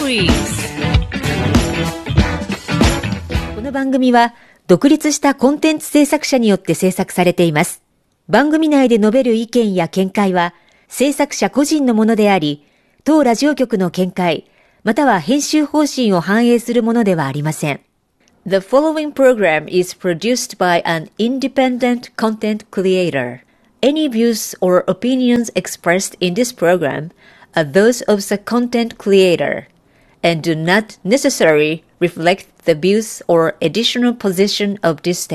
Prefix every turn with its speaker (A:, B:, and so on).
A: Stories。
B: この番組は独立したコンテンツ制作者によって制作されています。番組内で述べる意見や見解は制作者個人のものであり、当ラジオ局の見解、または編集方針を反映するものではありません。The following program is produced by an independent content creator. Any views or opinions expressed in this program are those of the content creator and do not necessarily reflect the views or editorial position of this station.